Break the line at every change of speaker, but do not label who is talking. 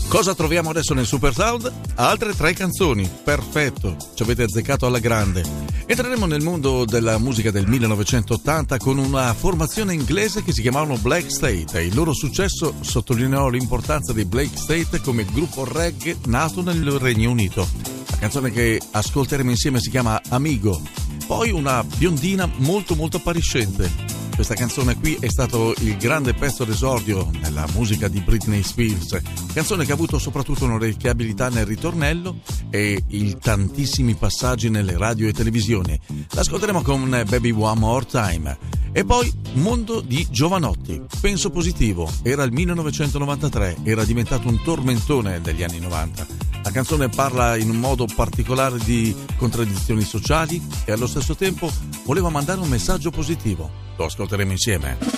Cosa troviamo adesso nel Super Sound? Altre 3 canzoni, perfetto, ci avete azzeccato alla grande. Entreremo nel mondo della musica del 1980 con una formazione inglese che si chiamavano Blake State e il loro successo sottolineò l'importanza di Blake State come gruppo reggae nato nel Regno Unito. La canzone che ascolteremo insieme si chiama Amigo, poi una biondina molto appariscente. Questa canzone qui è stato il grande pezzo d'esordio nella musica di Britney Spears, canzone che ha avuto soprattutto un'orecchiabilità nel ritornello e i tantissimi passaggi nelle radio e televisioni. L'ascolteremo con Baby One More Time. E poi Mondo di Giovanotti, penso positivo, era il 1993, era diventato un tormentone degli anni 90. La canzone parla in un modo particolare di contraddizioni sociali e allo stesso tempo voleva mandare un messaggio positivo. Lo ascolteremo insieme.